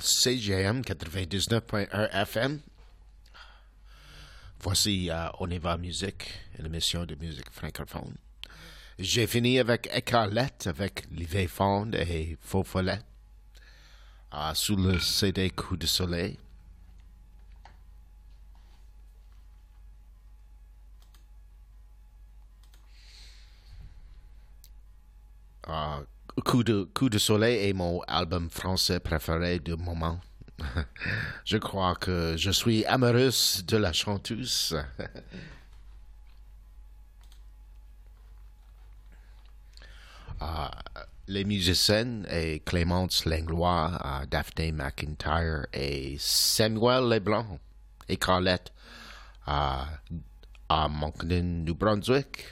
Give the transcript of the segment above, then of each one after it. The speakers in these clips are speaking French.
CGM 99.1 FM. Voici On y va musique, une émission de musique francophone. J'ai fini avec Écarlette, avec Livet Fond et Faux Follet, sous le CD Coup de Soleil. Coup de Soleil est mon album français préféré du moment. Je crois que je suis amoureuse de la chanteuse. Les musiciennes et Clémence Langlois, Daphne McIntyre et Samuel Leblanc et Carlette à Moncton, New Brunswick.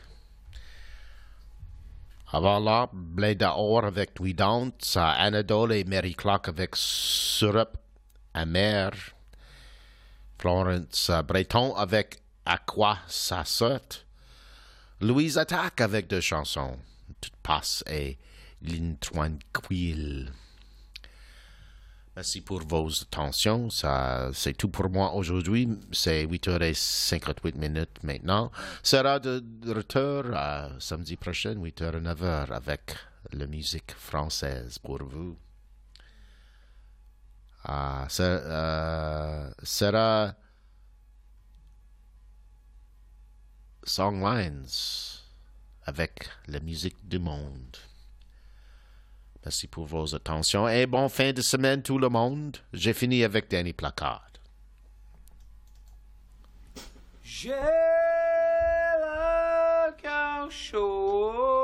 Avant là, Blade d'Or avec Nuit Dante, Anadole et Mary Clark avec Syrup amer, Florence Breton avec À quoi ça saute, Louise Attaque avec deux chansons, Toute passe et Ligne tranquille. Merci pour vos attentions. Ça, c'est tout pour moi aujourd'hui. C'est 8h58 maintenant. Sera de retour samedi prochain, 8h à 9h, avec la musique française pour vous. Sera Songlines avec la musique du monde. Merci pour vos attentions et bon fin de semaine tout le monde. J'ai fini avec Danny Placard. J'ai le cœur chaud.